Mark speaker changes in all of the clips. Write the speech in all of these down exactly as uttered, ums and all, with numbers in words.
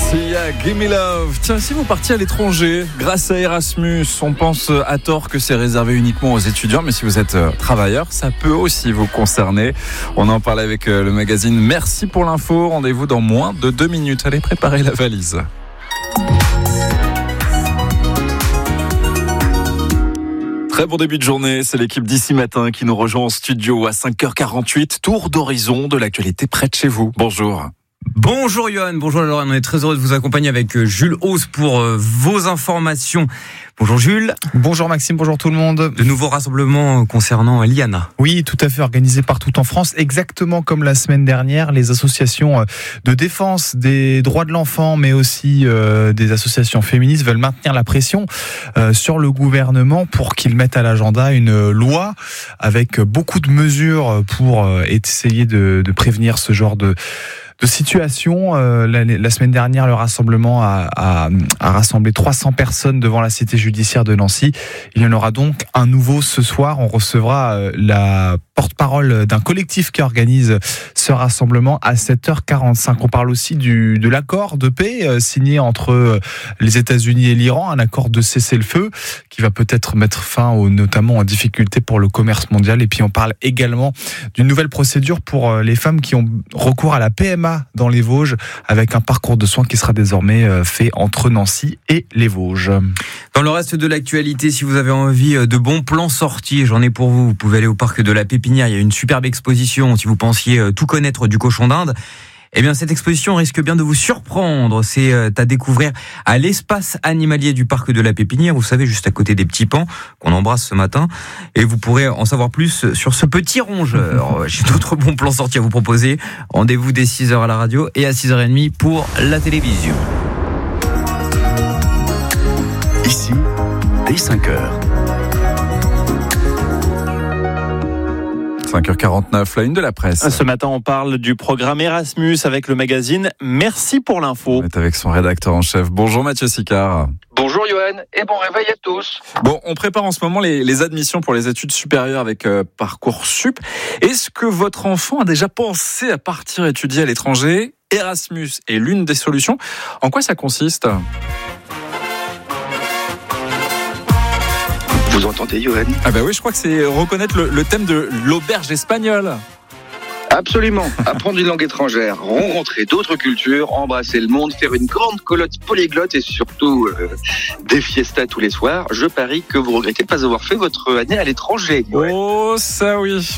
Speaker 1: Sia, Gimme Love. Tiens, si vous partiez à l'étranger, grâce à Erasmus, on pense à tort que c'est réservé uniquement aux étudiants, mais si vous êtes travailleur, ça peut aussi vous concerner. On en parle avec le magazine. Merci pour l'info. Rendez-vous dans moins de deux minutes. Allez préparer la valise. Très bon début de journée, c'est l'équipe d'ici matin qui nous rejoint en studio à cinq heures quarante-huit. Tour d'horizon de l'actualité près de chez vous. Bonjour.
Speaker 2: Bonjour Johan, bonjour Laurent, on est très heureux de vous accompagner avec Jules Hauss pour vos informations. Bonjour Jules.
Speaker 3: Bonjour Maxime, bonjour tout le monde.
Speaker 2: De nouveaux rassemblements concernant l'I A N A.
Speaker 3: Oui, tout à fait, organisés partout en France, exactement comme la semaine dernière. Les associations de défense des droits de l'enfant, mais aussi euh, des associations féministes veulent maintenir la pression euh, sur le gouvernement pour qu'il mette à l'agenda une loi avec beaucoup de mesures pour euh, essayer de, de prévenir ce genre de... de situation. Euh, la, la semaine dernière, le rassemblement a, a, a rassemblé trois cents personnes devant la cité judiciaire de Nancy. Il y en aura donc un nouveau ce soir. On recevra euh, la porte-parole d'un collectif qui organise ce rassemblement à sept heures quarante-cinq. On parle aussi du, de l'accord de paix euh, signé entre euh, les États-Unis et l'Iran, un accord de cessez-le-feu qui va peut-être mettre fin aux, notamment aux difficultés pour le commerce mondial. Et puis on parle également d'une nouvelle procédure pour euh, les femmes qui ont recours à la P M A dans les Vosges, avec un parcours de soins qui sera désormais fait entre Nancy et les Vosges.
Speaker 2: Dans le reste de l'actualité, si vous avez envie de bons plans sortis, j'en ai pour vous. Vous pouvez aller au parc de la Pépinière. Il y a une superbe exposition. Si vous pensiez tout connaître du cochon d'Inde, eh bien, cette exposition risque bien de vous surprendre. C'est à découvrir à l'espace animalier du parc de la Pépinière. Vous savez, juste à côté des petits pans qu'on embrasse ce matin. Et vous pourrez en savoir plus sur ce petit rongeur. J'ai d'autres bons plans sortis à vous proposer. Rendez-vous dès six heures à la radio et à six heures trente pour la télévision.
Speaker 4: Ici, dès cinq heures.
Speaker 1: cinq heures quarante-neuf, la une de la presse.
Speaker 5: Ce matin, on parle du programme Erasmus avec le magazine Merci pour l'info.
Speaker 1: On est avec son rédacteur en chef. Bonjour Mathieu Sicard.
Speaker 6: Bonjour Johan et bon réveil à tous.
Speaker 1: Bon, on prépare en ce moment les, les admissions pour les études supérieures avec euh, Parcoursup. Est-ce que votre enfant a déjà pensé à partir étudier à l'étranger ? Erasmus est l'une des solutions. En quoi ça consiste ?
Speaker 6: Vous entendez, Johan ?
Speaker 1: Ah bah oui, je crois que c'est reconnaître le, le thème de l'auberge espagnole.
Speaker 6: Absolument. Apprendre une langue étrangère, rencontrer d'autres cultures, embrasser le monde, faire une grande colotte polyglotte et surtout euh, des fiestas tous les soirs. Je parie que vous regrettez de ne pas avoir fait votre année à l'étranger, Johan.
Speaker 1: Oh, ça oui.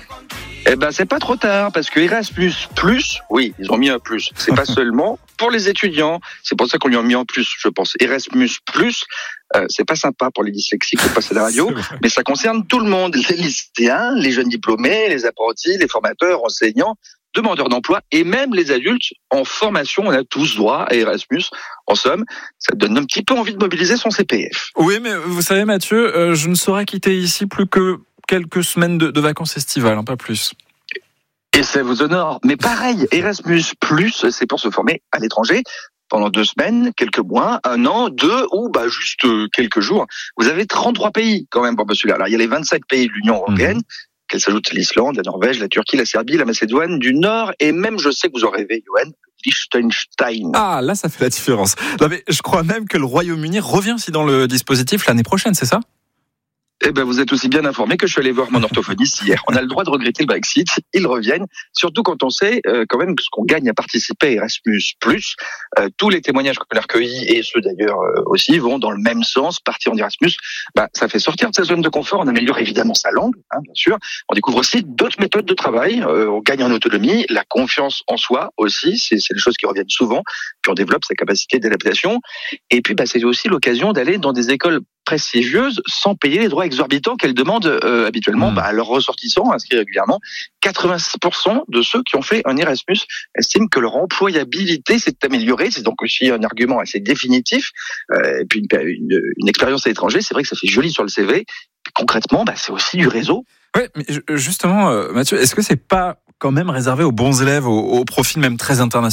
Speaker 6: Eh ben, c'est pas trop tard, parce que Erasmus plus, oui, ils ont mis un plus. C'est pas seulement pour les étudiants. C'est pour ça qu'on lui a mis en plus, je pense. Erasmus plus, euh, c'est pas sympa pour les dyslexiques de passer à la radio, mais ça concerne tout le monde. Les lycéens, les jeunes diplômés, les apprentis, les formateurs, enseignants, demandeurs d'emploi et même les adultes en formation. On a tous droit à Erasmus. En somme, ça donne un petit peu envie de mobiliser son C P F.
Speaker 1: Oui, mais vous savez, Mathieu, euh, je ne saurais quitter ici plus que quelques semaines de, de vacances estivales, hein, pas plus.
Speaker 6: Et ça vous honore. Mais pareil, Erasmus plus, c'est pour se former à l'étranger pendant deux semaines, quelques mois, un an, deux ou bah juste quelques jours. Vous avez trente-trois pays quand même pour postuler. Alors il y a les vingt-cinq pays de l'Union européenne, mmh. qu'elle s'ajoute l'Islande, la Norvège, la Turquie, la Serbie, la Macédoine du Nord et même, je sais que vous en rêvez, Johan, Liechtenstein.
Speaker 1: Ah, là ça fait la différence. Non, mais je crois même que le Royaume-Uni revient aussi dans le dispositif l'année prochaine, c'est ça ?
Speaker 6: Eh ben, vous êtes aussi bien informé que je suis allé voir mon orthophoniste hier. On a le droit de regretter le Brexit. Ils reviennent. Surtout quand on sait, euh, quand même, ce qu'on gagne à participer à Erasmus+. Euh, tous les témoignages qu'on a recueillis, et ceux d'ailleurs euh, aussi, vont dans le même sens. Partir en Erasmus, bah, ça fait sortir de sa zone de confort. On améliore évidemment sa langue, hein, bien sûr. On découvre aussi d'autres méthodes de travail. Euh, on gagne en autonomie. La confiance en soi aussi. C'est, c'est des choses qui reviennent souvent. Puis on développe sa capacité d'adaptation. Et puis, bah, c'est aussi l'occasion d'aller dans des écoles prestigieuses sans payer les droits exorbitants qu'elles demandent euh, habituellement mmh. bah, à leurs ressortissants inscrits régulièrement. quatre-vingt-six pour cent de ceux qui ont fait un Erasmus estiment que leur employabilité s'est améliorée. C'est donc aussi un argument assez définitif. Euh, et puis une, une, une expérience à l'étranger, c'est vrai que ça fait joli sur le C V. Puis concrètement, bah, c'est aussi du réseau.
Speaker 1: Oui, mais justement, euh, Mathieu, est-ce que c'est pas quand même réservé aux bons élèves, aux, aux profils même très internationaux ?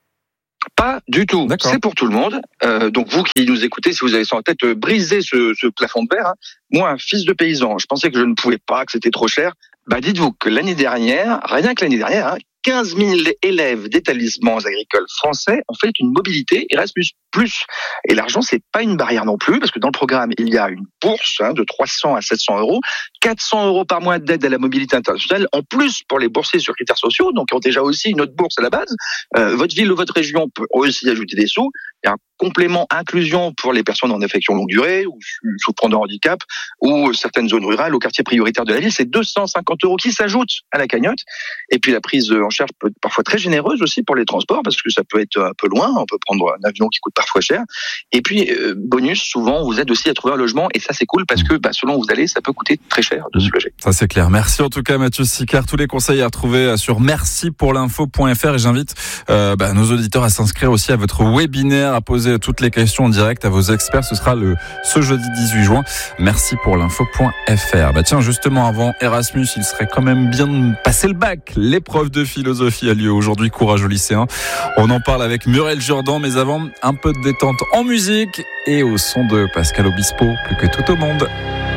Speaker 6: Pas du tout. D'accord. C'est pour tout le monde. Euh, donc vous qui nous écoutez, si vous avez ça en tête, euh, brisez ce, ce plafond de verre. Hein. Moi, un fils de paysan, je pensais que je ne pouvais pas, que c'était trop cher. Bah dites-vous que l'année dernière, rien que l'année dernière, hein, quinze mille élèves d'établissements agricoles français ont fait une mobilité Erasmus plus. Et l'argent, c'est pas une barrière non plus, parce que dans le programme, il y a une bourse hein, de trois cents à sept cents euros, quatre cents euros par mois d'aide à la mobilité internationale, en plus pour les boursiers sur critères sociaux, donc ils ont déjà aussi une autre bourse à la base. Euh, votre ville ou votre région peut aussi ajouter des sous. Il y a un complément inclusion pour les personnes en affection longue durée ou souffrant de handicap ou certaines zones rurales au quartier prioritaire de la ville. C'est deux cent cinquante euros qui s'ajoutent à la cagnotte. Et puis la prise en charge peut être parfois très généreuse aussi pour les transports parce que ça peut être un peu loin. On peut prendre un avion qui coûte parfois cher. Et puis euh, bonus, souvent on vous aide aussi à trouver un logement et ça c'est cool parce que bah, selon où vous allez, ça peut coûter très cher de se loger.
Speaker 1: Ça c'est clair. Merci en tout cas Mathieu Sicard. Tous les conseils à retrouver sur merci pour l'info point f r et j'invite euh, bah, nos auditeurs à s'inscrire aussi à votre webinaire, à poser toutes les questions en direct à vos experts. Ce sera le ce jeudi dix-huit juin. Merci pour l'info point f r. Bah tiens, justement avant Erasmus, il serait quand même bien de passer le bac. L'épreuve de philosophie a lieu aujourd'hui. Courage aux lycéens. On en parle avec Muriel Jourdan, mais avant un peu de détente en musique et au son de Pascal Obispo, plus que tout au monde.